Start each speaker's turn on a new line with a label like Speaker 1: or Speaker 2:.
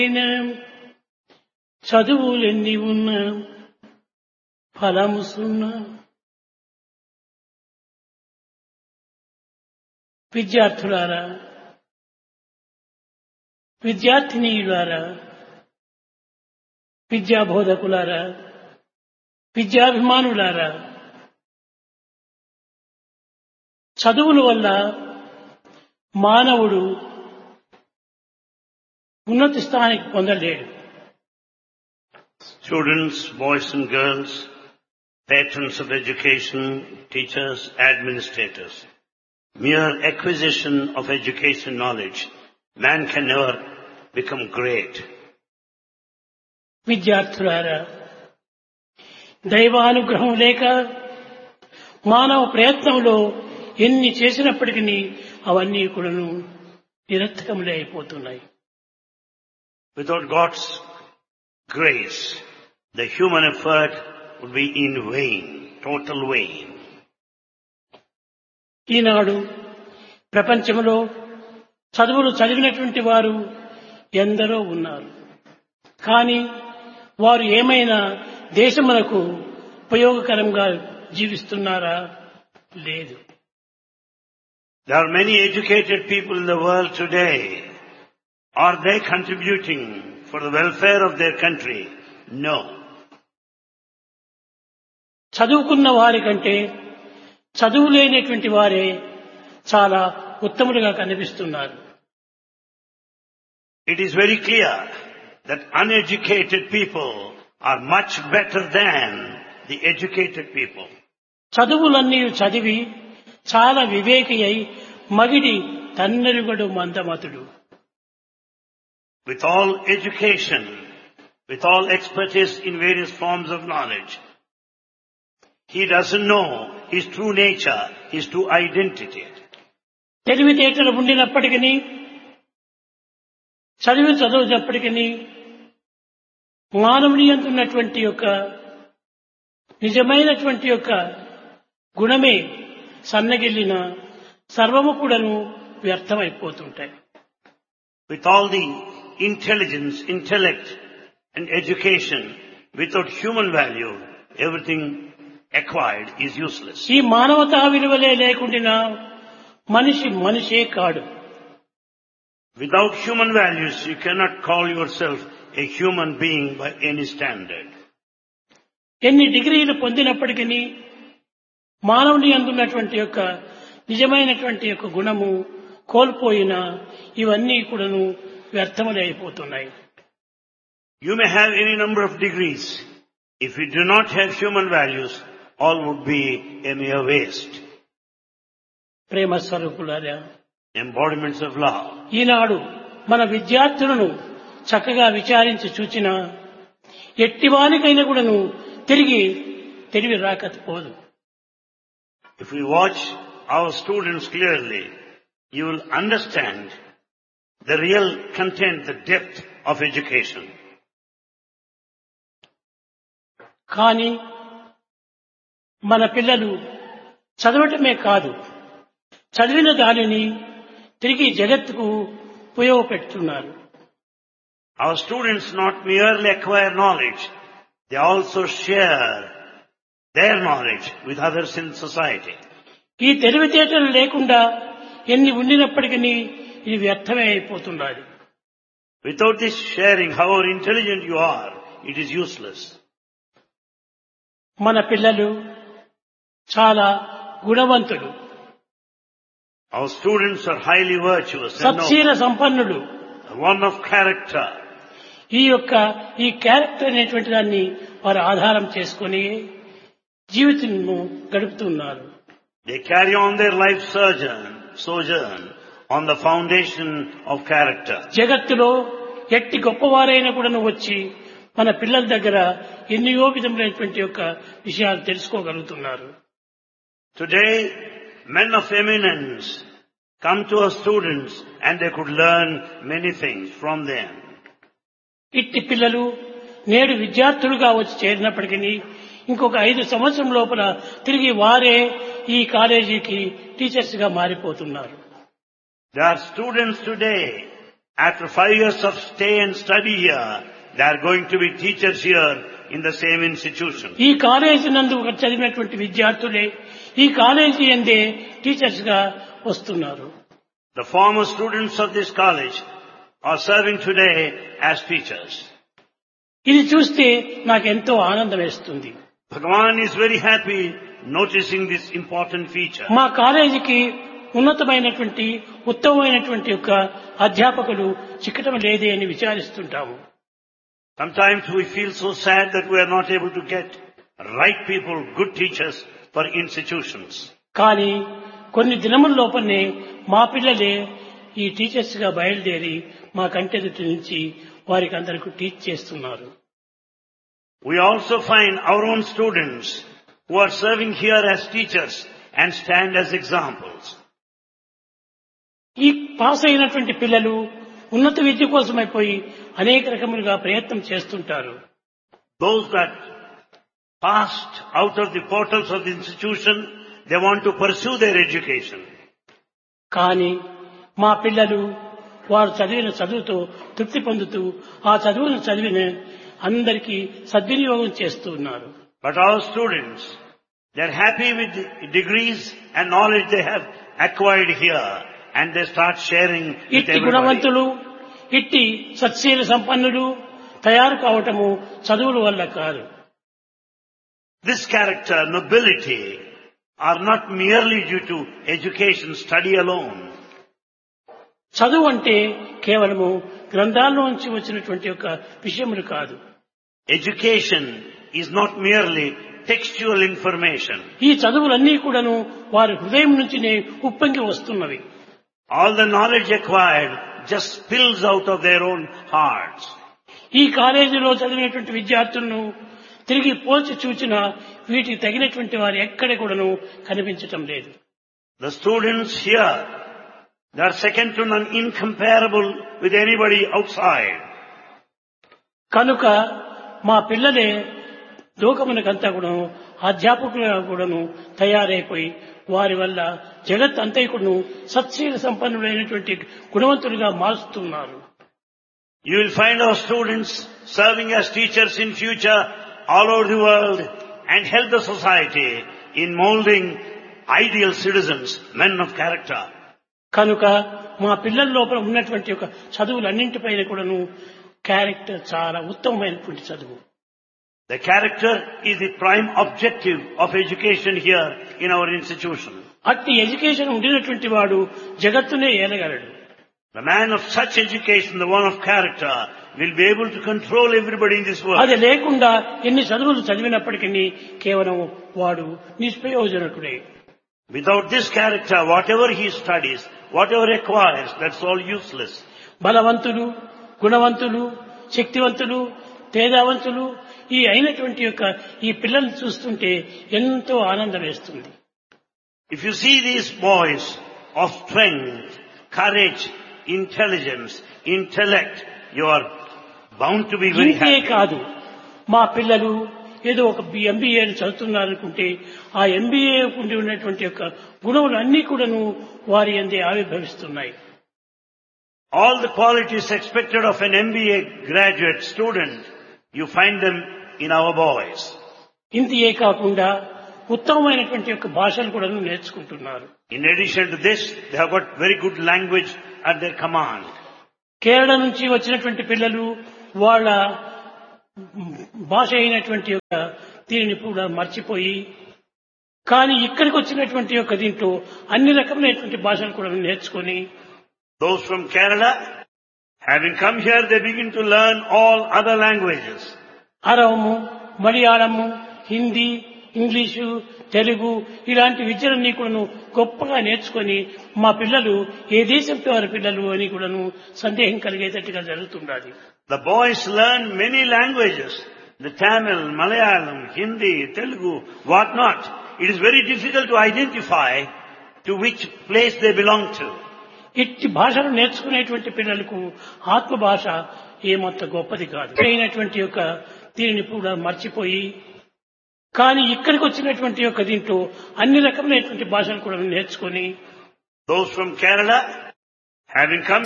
Speaker 1: చదువులెన్ని ఉన్నా ఫలము సున్నా. విద్యార్థులారా, విద్యార్థినీయులారా, విద్యాబోధకులారా, విద్యాభిమానులారా, చదువుల వల్ల మానవుడు ఉన్నత స్థానానికి పొందలేడు.
Speaker 2: Students, boys and girls, patrons of education, teachers, administrators, mere acquisition of education knowledge, man can never become great.
Speaker 1: విద్యార్థులారా, దైవానుగ్రహం లేక మానవ ప్రయత్నంలో ఎన్ని చేసినప్పటికీ అవన్నీ కూడాను నిరర్థకములే అయిపోతున్నాయి.
Speaker 2: Without God's grace, the human effort would be in vain, total vain.
Speaker 1: ఈనాడు ప్రపంచంలో చదువులు చదివినటువంటి వారు ఎందరో ఉన్నారు. కానీ వారు ఏమైనా దేశమునకు ఉపయోగకరంగా జీవిస్తున్నారా? లేదు.
Speaker 2: There are many educated people in the world today. Are they contributing for the welfare of their country? No.
Speaker 1: చదువుకున్న వారి కంటే చదువు లేనటువంటి వారే చాలా ఉత్తములుగా కనిపిస్తున్నారు.
Speaker 2: It is very clear that uneducated people are much better than the educated people.
Speaker 1: చదువులన్నీ చదివి చాలా వివేకి అయి మగిడి తన్నెరుగడు మందమతుడు.
Speaker 2: With all education, with all expertise in various forms of knowledge, he doesn't know his true nature, his true identity.
Speaker 1: తెలివితేటలు ఉండినప్పటికీ చదివినప్పటికీ మానవుని యందు ఉన్నటువంటి యొక్క నిజమైనటువంటి యొక్క గుణమే సన్నగిల్లిన సర్వము కూడాను వ్యర్థమైపోతుంటాయి.
Speaker 2: With all the intelligence, intellect and education, without human value, everything acquired is useless.
Speaker 1: ఈ మానవతా విలువలే లేకుండా మనిషి మనిషే కాడు.
Speaker 2: Without human values, you cannot call yourself a human being by any standard.
Speaker 1: ఎన్ని డిగ్రీలు పొందినప్పటికీ మానవుని అందున్నటువంటి యొక్క నిజమైనటువంటి యొక్క గుణము కోల్పోయిన ఇవన్నీ కూడాను వ్యర్థములే అయిపోతున్నాయి.
Speaker 2: You may have any number of degrees. If you do not have human values, all would be a mere waste.
Speaker 1: ప్రేమ స్వరూపులారా,
Speaker 2: Embodiments of love.
Speaker 1: ఈనాడు మన విద్యార్థులను చక్కగా విచారించి చూచిన ఎట్టివానికైనా కూడాను తిరిగి తెలివి రాకపోదు.
Speaker 2: If we watch our students clearly, you will understand the real content, the depth of education.
Speaker 1: కానీ మన పిల్లలు చదవటమే కాదు, చదివిన దానిని తిరిగి జగత్తుకు ఉపయోగపెడుతున్నారు.
Speaker 2: Our students not merely acquire knowledge, they also share their knowledge with others in society.
Speaker 1: ఈ తెలివితేటలు లేకుండా ఎన్ని ఉండినప్పటికీ ఇది వ్యర్థమే అయిపోతున్నది.
Speaker 2: Without this sharing, however intelligent you are, it is useless.
Speaker 1: మన పిల్లలు చాలా గుణవంతులు,
Speaker 2: Our students are highly virtuous and
Speaker 1: సత్శీల సంపన్నులు,
Speaker 2: one of character.
Speaker 1: ఈ క్యారెక్టర్ అనేటువంటి దాన్ని వారు ఆధారం చేసుకొని జీవితంను గడుపుతున్నారు.
Speaker 2: They carry on their life sojourn on the foundation of character.
Speaker 1: జగత్తులో ఎట్టి గొప్పవారైనా కూడా వచ్చి మన పిల్లల దగ్గర ఎన్నో విధములైనటువంటి యొక్క విషయాలు తెలుసుకోగలుగుతున్నారు.
Speaker 2: Today, men of eminence come to our students and they could learn many things from them.
Speaker 1: ఇట్టి పిల్లలు నేడు విద్యార్థులుగా వచ్చి చేరినప్పటికీ ఇంకొక 5 సంవత్సరం లోపల తిరిగి వారే ఈ కాలేజీకి టీచర్స్ గా మారిపోతున్నారు.
Speaker 2: There are students today After 5 years of stay and study here, they are going to be teachers here in the same institution.
Speaker 1: ఈ కాలేజీ నందు చదివినటువంటి విద్యార్థులే ఈ కాలేజీ యందే టీచర్స్ గా వస్తున్నారు.
Speaker 2: The former students of this college are serving today as teachers.
Speaker 1: ఇది చూస్తే నాకు ఎంతో ఆనందం వేస్తుంది.
Speaker 2: Bhagavan is very happy noticing this important feature.
Speaker 1: మా కాలేజీకి ఉన్నతమైనటువంటి ఉత్తమమైనటువంటి యొక్క అధ్యాపకులు చిక్కటం లేదే అని విచారిస్తుంటాము.
Speaker 2: Sometimes we feel so sad that we are not able to get right people, good teachers for institutions.
Speaker 1: కానీ కొన్ని దినముల లోపలనే మా పిల్లలే ఈ టీచర్స్ గా బయలుదేరి మా కంటెదుటి నుంచి వారికి అందరికీ టీచ్ చేస్తున్నారు.
Speaker 2: We also find our own students who are serving here as teachers and stand as examples.
Speaker 1: ఈ పాస్ అయినటువంటి పిల్లలు ఉన్నత విద్య కోసమైపోయి అనేక రకములుగా ప్రయత్నం చేస్తుంటారు.
Speaker 2: Those that passed out of the portals of the institution, they want to pursue their education.
Speaker 1: కానీ మా పిల్లలు వారు చదివిన చదువుతో తృప్తి పొందుతూ ఆ చదువును చదివిన అందరికీ సద్వినియోగం చేస్తూ ఉన్నారు.
Speaker 2: But our students, they are happy with the degrees and knowledge they have acquired here, and they start sharing with
Speaker 1: ఇట్టి
Speaker 2: everybody.
Speaker 1: గుణవంతులు ఇట్టి సత్శీల సంపన్నులు తయారు కావటము చదువుల వల్ల కాదు.
Speaker 2: This character, nobility, are not merely due to education, study alone.
Speaker 1: చదువు అంటే కేవలము గ్రంథాల్లోంచి వచ్చినటువంటి ఒక విషయములు కాదు.
Speaker 2: Education is not merely textual information.
Speaker 1: ఈ చదువులన్నీ కూడాను వారి హృదయం నుంచినే ఉప్పొంగి వస్తున్నవి.
Speaker 2: All the knowledge acquired just spills out of their own hearts.
Speaker 1: ఈ కాలేజీలో చదివినటువంటి విద్యార్థులను తిరిగి పోల్చి చూచినా వీటికి తగినటువంటి వారు ఎక్కడ కూడాను కనిపించటం లేదు.
Speaker 2: The students here, they are second to none, incomparable with anybody outside.
Speaker 1: కనుక మా పిల్లలే లోకమునకంతా కూడాను అధ్యాపకులుగా కూడాను తయారైపోయి వారి వల్ల జగత్ అంతైకును సత్శీల సంపన్నులైనటువంటి గుణవంతులుగా మారుస్తున్నారు.
Speaker 2: You will find our students serving as teachers in future all over the world and help the society in molding ideal citizens, men of character.
Speaker 1: కనుక మా పిల్లల లోపల ఉన్నటువంటి ఒక చదువులన్నింటిపైన కూడాను క్యారెక్టర్ చాలా ఉత్తమమైనటువంటి చదువు.
Speaker 2: The character is the prime objective of education here in our institution.
Speaker 1: అట్టి ఎడ్యుకేషన్ ఉండినటువంటి వాడు జగత్తునే ఏలగలడు.
Speaker 2: The man of such education, the one of character, will be able to control everybody in this world.
Speaker 1: అది లేకుండా ఎన్ని చదువులు చదివినప్పటికీ కేవలం వాడు నిష్ప్రయోజనకుడే.
Speaker 2: Without this character, whatever he studies, whatever acquires, that's all useless.
Speaker 1: బలవంతులు, గుణవంతులు, శక్తివంతులు, తేజావంతులు ఈ అయినటువంటి యొక్క ఈ పిల్లల్ని చూస్తుంటే ఎంతో ఆనందం వేస్తుంది.
Speaker 2: If you see these boys of strength, courage, intelligence, intellect, you are bound to be very
Speaker 1: ఇంతే
Speaker 2: happy.
Speaker 1: కాదు, మా పిల్లలు ఏదో ఒక ఎంబీఏని చదువుతున్నారనుకుంటే ఆ ఎంబీఏ ఉండి ఉన్నటువంటి యొక్క గుణములు అన్నీ కూడాను వారి యందే ఆవిర్భవిస్తున్నాయి.
Speaker 2: All the qualities expected of an MBA graduate student, you find them in our boys.
Speaker 1: ఇంతే కాకుండా ఉత్తమమైనటువంటి యొక్క భాషలు కూడా నేర్చుకుంటున్నారు.
Speaker 2: In addition to this, they have got very good language at their command.
Speaker 1: Kerala నుంచి వచ్చినటువంటి పిల్లలు వాళ్ళ భాష అయినటువంటి యొక్క దీనిని కూడా మర్చిపోయి కానీ ఇక్కడికి వచ్చినటువంటి యొక్క దీంట్లో అన్ని రకమైనటువంటి భాషలు కూడా నేర్చుకొని
Speaker 2: Those from Kerala, having come here, they begin to learn all other languages.
Speaker 1: అరవము, Malayalam, Hindi, English, Telugu ఇలాంటి విద్యలన్నీ కూడాను గొప్పగా నేర్చుకొని మా పిల్లలు ఏ దేశంతో వారి పిల్లలు అని కూడాను సందేహం కలిగేటట్టుగా జరుగుతుండాలి.
Speaker 2: The boys learn many languages, the Tamil, Malayalam, Hindi, Telugu, what not. It is very difficult to identify to which place they belong to.
Speaker 1: ఇట్టి భాషలు నేర్చుకునేటువంటి పిల్లలకు ఆత్మ భాష ఏమంత గొప్పది కాదు. అయినటువంటి యొక్క దీనిని కూడా మర్చిపోయి కానీ ఇక్కడికి వచ్చినటువంటి యొక్క దీంట్లో అన్ని రకమైనటువంటి భాషలు కూడా నేర్చుకొని
Speaker 2: Those from Kerala, having come